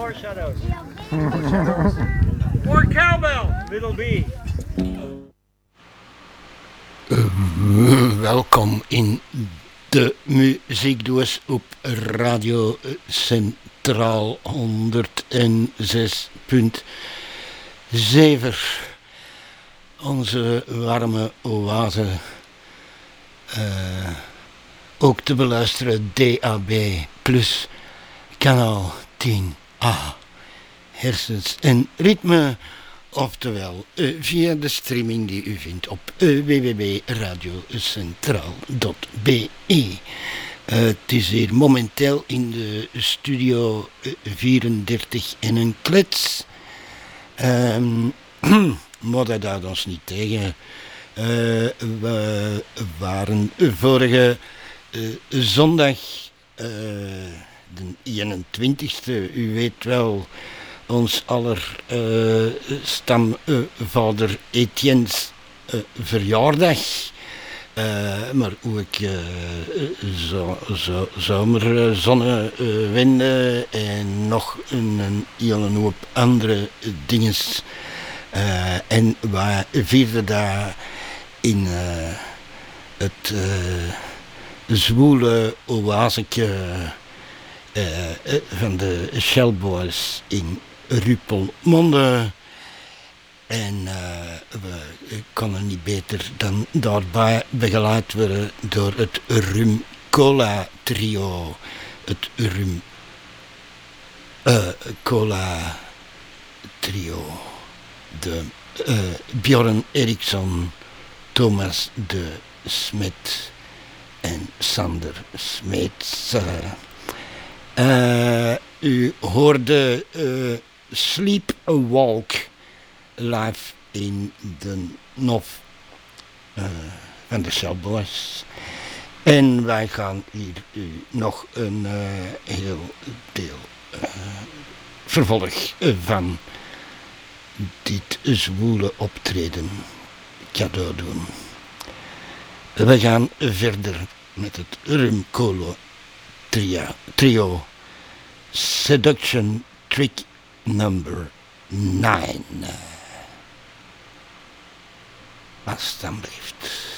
More shadows. More cowbell. Middle B. Welkom in de muziekdoos op Radio Centraal 106.7. Onze warme oase. Ook te beluisteren DAB plus kanaal 10A. Hersens en ritme. Oftewel via de streaming die u vindt op www.radiocentraal.be. Het is hier momenteel in de studio 34 en een klets. Maar dat houdt ons niet tegen. We waren vorige zondag, de 21ste, u weet wel, ons aller stamvader Etienne's verjaardag. Maar ook zomer, zonnewind en nog een hele hoop andere dinges. En wij vierden daar in het zwoele oaseke van de Shellboys in Rupelmonde. En we konden niet beter dan daarbij begeleid worden door het Rum Cola trio. Het Rum Cola trio. De Björn Eriksson, Thomas de Smet en Sander Smeets. U hoorde Sleepwalk live in de Nof van de Shellboys. En wij gaan hier u nog een heel deel vervolg van dit zwoele optreden cadeau doen. We gaan verder met het Rum Cola trio Seduction Trick number 9. Alsjeblieft.